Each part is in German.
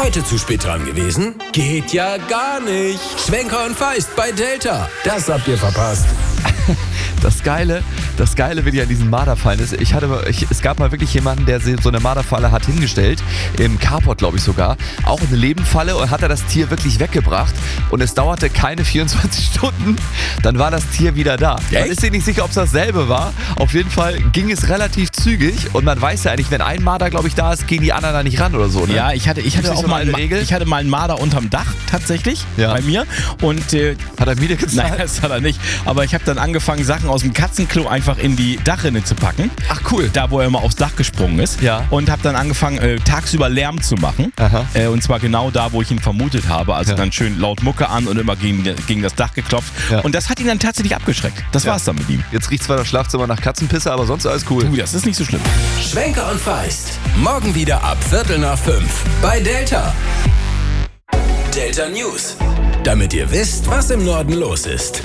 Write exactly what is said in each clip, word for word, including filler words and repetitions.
Heute zu spät dran gewesen? Geht ja gar nicht. Schwenker und Feist bei Delta. Das habt ihr verpasst. Das Geile, das Geile, wie die an diesen Marderfallen ist, ich hatte, ich, es gab mal wirklich jemanden, der so eine Marderfalle hat hingestellt, im Carport glaube ich sogar, auch eine Lebenfalle, und hat er das Tier wirklich weggebracht und es dauerte keine vierundzwanzig Stunden, dann war das Tier wieder da. Echt? Man ist sich nicht sicher, ob es dasselbe war, auf jeden Fall ging es relativ zügig und man weiß ja eigentlich, wenn ein Marder glaube ich da ist, gehen die anderen da nicht ran oder so, ne? Ja, ich hatte, ich hatte Ist auch so mal eine einen, Regel? ich hatte mal einen Marder unterm Dach tatsächlich, Ja. bei mir, und äh, Hat er Miete gezahlt? nein, das hat er nicht, aber ich habe dann angefangen, Sachen aus dem Katzenklo einfach in die Dachrinne zu packen. Ach cool. Da, wo er immer aufs Dach gesprungen ist. Ja. Und habe dann angefangen, äh, tagsüber Lärm zu machen. Aha. Äh, und zwar genau da, wo ich ihn vermutet habe. Also Ja. dann schön laut Mucke an und immer gegen, gegen das Dach geklopft. Ja. Und das hat ihn dann tatsächlich abgeschreckt. Das Ja. war's dann mit ihm. Jetzt riecht zwar das Schlafzimmer nach Katzenpisse, aber sonst alles cool. Du, das ist nicht so schlimm. Schwenker und Feist. Morgen wieder ab Viertel nach fünf bei Delta. Delta News. Damit ihr wisst, was im Norden los ist.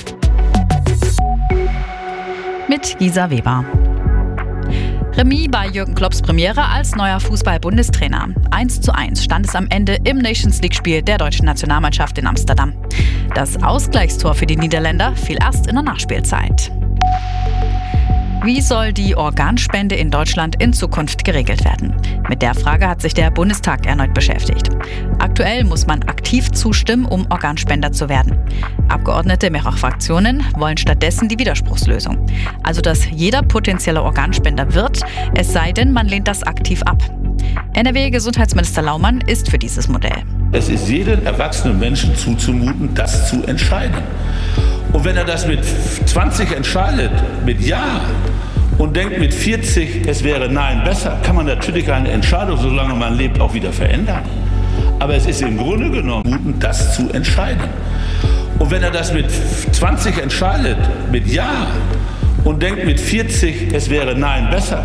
Mit Gisa Weber. Remis bei Jürgen Klopps Premiere als neuer Fußball-Bundestrainer. eins zu eins stand es am Ende im Nations-League-Spiel der deutschen Nationalmannschaft in Amsterdam. Das Ausgleichstor für die Niederländer fiel erst in der Nachspielzeit. Wie soll die Organspende in Deutschland in Zukunft geregelt werden? Mit der Frage hat sich der Bundestag erneut beschäftigt. Aktuell muss man aktiv zustimmen, um Organspender zu werden. Abgeordnete mehrerer Fraktionen wollen stattdessen die Widerspruchslösung. Also, dass jeder potenzielle Organspender wird, es sei denn, man lehnt das aktiv ab. N R W-Gesundheitsminister Laumann ist für dieses Modell. Es ist jedem erwachsenen Menschen zuzumuten, das zu entscheiden. Und wenn er das mit zwanzig entscheidet, mit Ja, und denkt mit vierzig, es wäre Nein besser, kann man natürlich eine Entscheidung, solange man lebt, auch wieder verändern. Aber es ist im Grunde genommen, das zu entscheiden. Und wenn er das mit zwanzig entscheidet, mit Ja, und denkt mit vierzig, es wäre Nein besser,